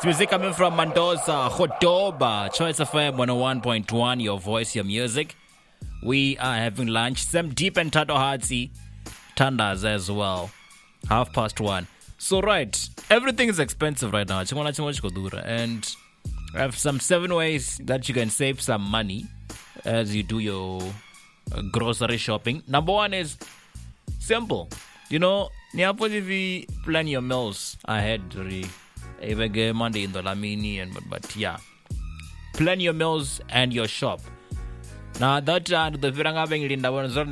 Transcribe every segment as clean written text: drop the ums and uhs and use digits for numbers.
Music coming from Mendoza, Khodoba, Choice FM 101.1, your voice, your music. We are having lunch. Some deep and Tato Hatsi, Tandas as well. 1:30. So, right, everything is expensive right now. And I have some 7 ways that you can save some money as you do your grocery shopping. Number 1 is simple. You know, if you plan your meals ahead, even get Monday in the Lamini, but yeah, plan your meals and your shop. Now that the Viranga Bengilinda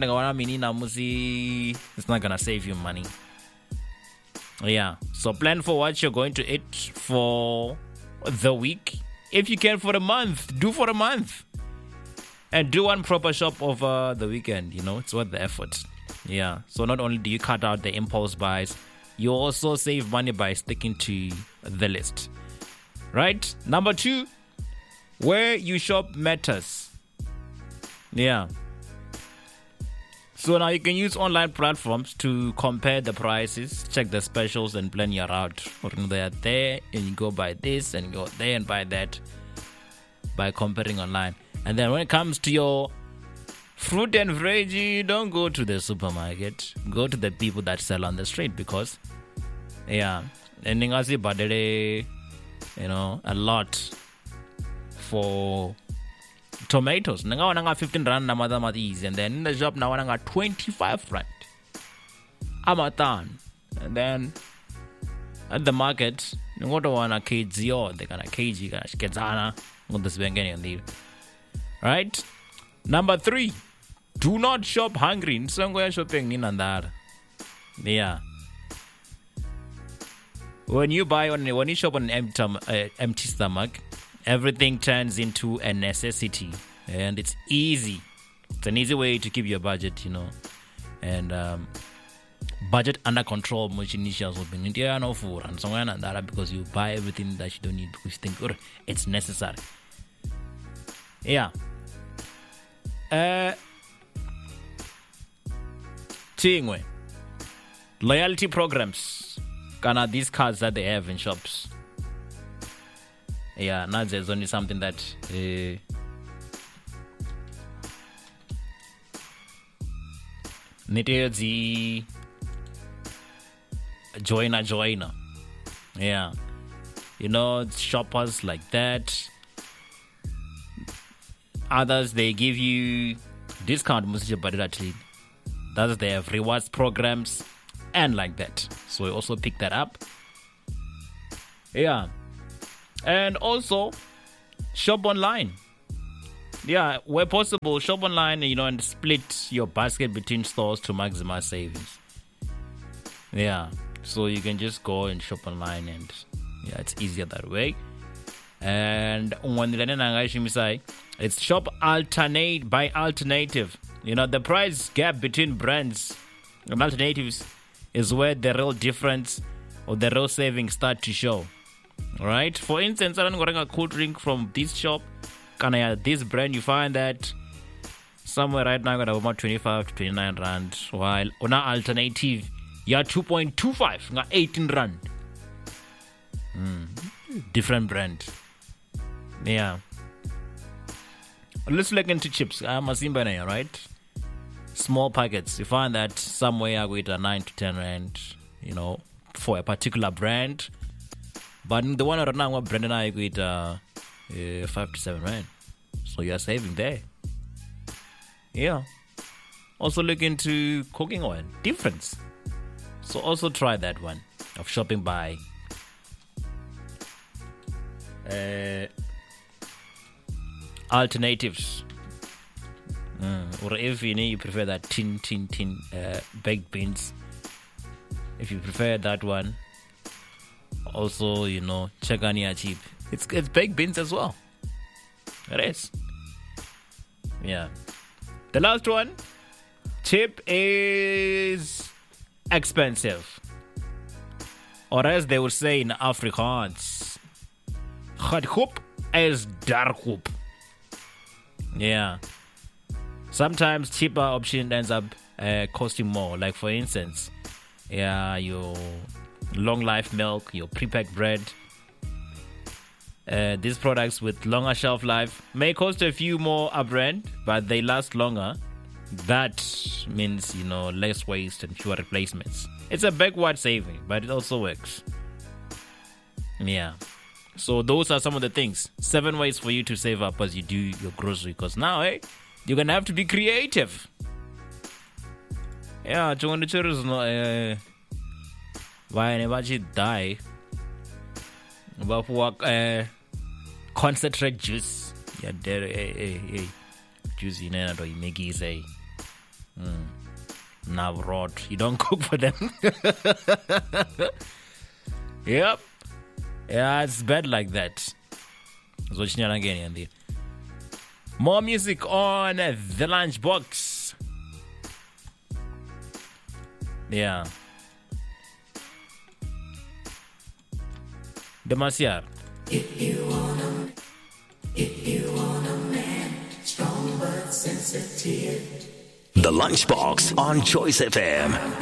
it's not gonna save you money. Yeah, so plan for what you're going to eat for the week. If you can for a month, do for a month. And do one proper shop over the weekend, you know, it's worth the effort. Yeah, so not only do you cut out the impulse buys, you also save money by sticking to the list. Right? Number 2, where you shop matters. Yeah. So now you can use online platforms to compare the prices, check the specials, and plan your route. Or they are there, and you go buy this, and you go there and buy that by comparing online. And then when it comes to your fruit and veggie, don't go to the supermarket. Go to the people that sell on the street because, yeah, and you know, a lot for tomatoes. 15 rand and then in the shop now I got 25 rand. Amatan. And then at the market, you go to one kg or they can a kg kazana on this bank. Right? Number 3, do not shop hungry. Somewhere shopping in and that. Yeah. When you shop on an empty stomach, everything turns into a necessity, and it's easy. It's an easy way to keep your budget, you know, and budget under control. Much initials will be no food and somewhere and that because you buy everything that you don't need because you think it's necessary. Yeah. Tingwe. Loyalty programs. Kana these cards that they have in shops. Yeah, now there's only something that the joiner. Yeah. You know, shoppers like that. Others, they give you discount, but actually, that's they have rewards programs and like that. So you also pick that up. Yeah. And also, shop online. Yeah, where possible, shop online, you know, and split your basket between stores to maximize savings. Yeah. So you can just go and shop online and yeah, it's easier that way. And it's shop alternate by alternative. You know, the price gap between brands and alternatives is where the real difference or the real savings start to show. Alright? For instance, I'm getting a cool drink from this shop. This brand, you find that somewhere right now got about 25 to 29 rand. While on an alternative, you are 2.25, 18 rand. Different brand. Yeah. Let's look into chips. I'm a Simba, right? Small packets. You find that somewhere with a 9 to 10 rand, you know, for a particular brand. But the one right now, brand and I with 5 to 7 rand. So you're saving there. Yeah. Also look into cooking oil. Difference. So also try that one of shopping by alternatives. Or if you prefer that tin baked beans, if you prefer that one, also, you know, check on your cheap. It's baked beans as well. It is. Yeah. The last one, cheap is expensive, or as they would say in Afrikaans, goedkoop is duurkoop. Yeah. Sometimes cheaper option ends up costing more. Like for instance, yeah, your long life milk, your pre-packed bread. These products with longer shelf life may cost a few more upfront, but they last longer. That means, less waste and fewer replacements. It's a backward saving, but it also works. Yeah. So those are some of the things. 7 ways for you to save up as you do your grocery. Because now, you're going to have to be creative. Yeah, chondichuru no why never die. But concentrate juice. Yeah, there juice in it or you make it say. Now rot. You don't cook for them. Yep. Yeah, it's bad like that. So again. More music on the Lunchbox. Yeah. Demasiar. If you want a man, strong but sensitive. The Lunchbox on Choice FM.